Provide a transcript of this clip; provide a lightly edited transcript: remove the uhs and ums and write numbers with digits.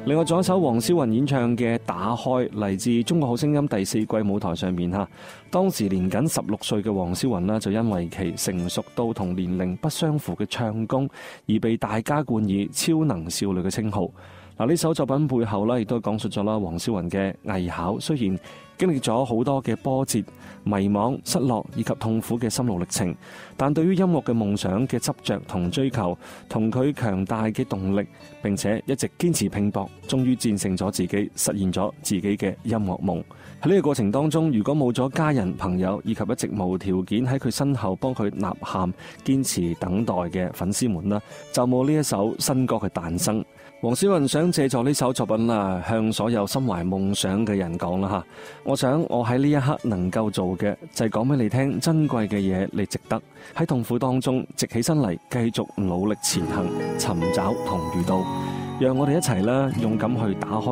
另外仲有一首黃霄雲演唱嘅《打開》，嚟自《中國好聲音》第4季舞台上面嚇。當時年僅16歲嘅黃霄雲呢，就因為其成熟到同年齡不相符嘅唱功，而被大家冠以超能少女嘅稱號。嗱，呢首作品背後呢，亦都講述咗啦黃霄雲嘅藝考，雖然經歷咗好多嘅波折、迷茫、失落以及痛苦嘅心路歷程，但對於音樂嘅夢想嘅執着同追求，同佢強大嘅動力，並且一直堅持拼搏，終於戰勝咗自己，實現咗自己嘅音樂夢。喺呢個過程當中，如果冇咗家人朋友以及一直無條件喺佢身後幫佢吶喊、堅持等待嘅粉絲們啦，就冇呢一首新歌嘅誕生。黃霄雲想借助呢首作品啦，向所有心懷夢想嘅人講啦嚇，我想我喺呢一刻能夠做嘅就係講俾你聽，珍貴嘅嘢你值得喺痛苦當中直起身嚟，繼續努力前行，尋找同遇到，讓我哋一齊啦，勇敢去打開